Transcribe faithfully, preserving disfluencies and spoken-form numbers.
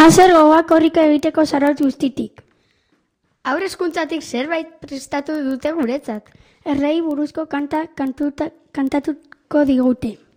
Azer gogoak korrika egiteko zarot guztitik. Haur hezkuntzatik zerbait prestatu dute guretzat. Errei buruzko kanta kantuta, kantatuko digute.